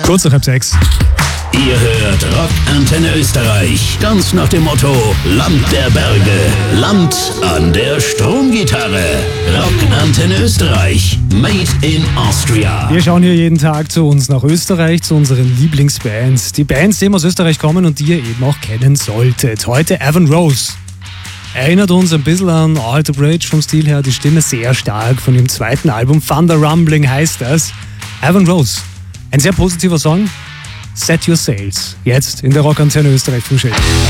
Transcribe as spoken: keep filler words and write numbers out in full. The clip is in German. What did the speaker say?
Kurz nach halb sechs. Ihr hört Rock Antenne Österreich. Ganz nach dem Motto: Land der Berge, Land an der Stromgitarre. Rock Antenne Österreich. Made in Austria. Wir schauen hier jeden Tag zu uns nach Österreich, zu unseren Lieblingsbands. Die Bands, die eben aus Österreich kommen und die ihr eben auch kennen solltet. Heute Evan Rose. Erinnert uns ein bisschen an Alter Bridge vom Stil her, die Stimme sehr stark. Von dem zweiten Album Thunder Rumbling heißt das. Evan Rose. Ein sehr positiver Song. Set Your Sails. Jetzt in der Rock Antenne Österreich Frühschicht.